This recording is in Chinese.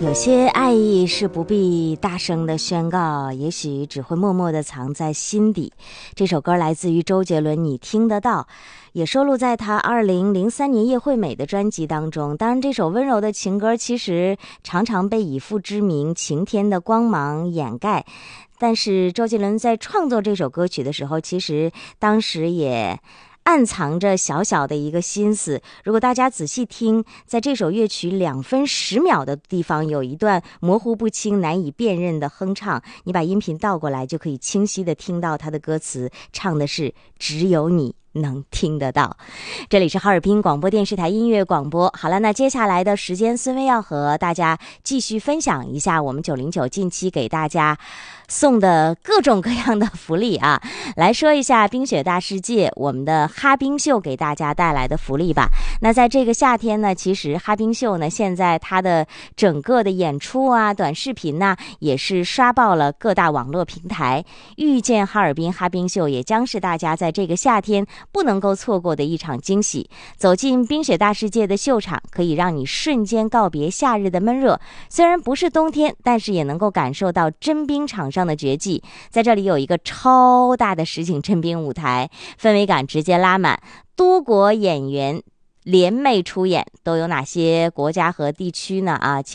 有些爱意是不必大声的宣告，也许只会默默的藏在心底。这首歌来自于周杰伦，你听得到，也收录在他2003年叶惠美的专辑当中。当然这首温柔的情歌其实常常被以父之名晴天的光芒掩盖，但是周杰伦在创作这首歌曲的时候，其实当时也暗藏着小小的一个心思。如果大家仔细听，在这首乐曲2分10秒的地方有一段模糊不清难以辨认的哼唱，你把音频倒过来就可以清晰的听到它的歌词，唱的是只有你能听得到。这里是哈尔滨广播电视台音乐广播。好了，那接下来的时间，孙薇要和大家继续分享一下我们909近期给大家送的各种各样的福利啊。来说一下冰雪大世界，我们的哈冰秀给大家带来的福利吧。那在这个夏天呢，其实哈冰秀呢，现在它的整个的演出啊、短视频呢，也是刷爆了各大网络平台。遇见哈尔滨哈冰秀也将是大家在这个夏天不能够错过的一场惊喜。走进冰雪大世界的秀场，可以让你瞬间告别夏日的闷热。虽然不是冬天，但是也能够感受到真冰场上的绝技。在这里有一个超大的实景真冰舞台，氛围感直接拉满，多国演员联袂出演。都有哪些国家和地区呢？